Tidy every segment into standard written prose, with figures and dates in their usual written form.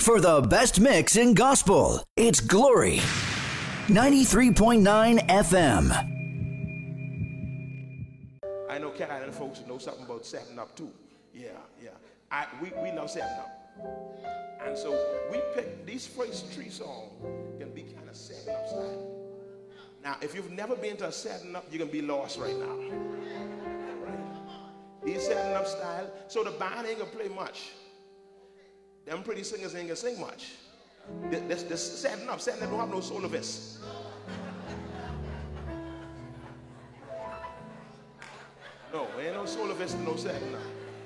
For the best mix in gospel, it's Glory 93.9 FM. I know Cat Island folks know something about setting up too. Yeah. We love setting up. And so we picked these first three songs can be kind of setting up style. Now, if you've never been to a setting up, you're going to be lost right now. Right? These setting up style, so the band ain't going to play much. Them pretty singers ain't going to sing much. This setting up don't have no soloists. No, ain't no soloist and no setting up.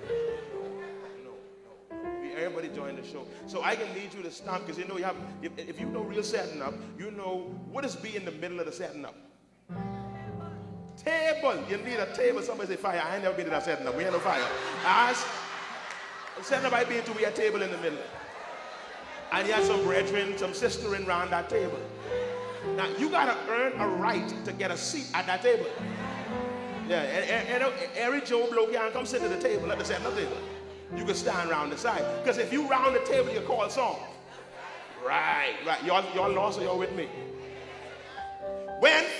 Everybody join the show. So I can need you to stop because you know if you know real setting up, you know what is be in the middle of the setting up. Table. You need a table. Somebody say fire. I ain't never been in a setting up. We ain't no fire. Setting up I been to be a table in the middle. And you have some brethren, some sistering around that table. Now you gotta earn a right to get a seat at that table. Yeah, and every Joe bloke can't come sit at the table at the setting up table. You can stand around the side. Because if you round the table, you call a song. Right. Y'all lost or y'all with me? When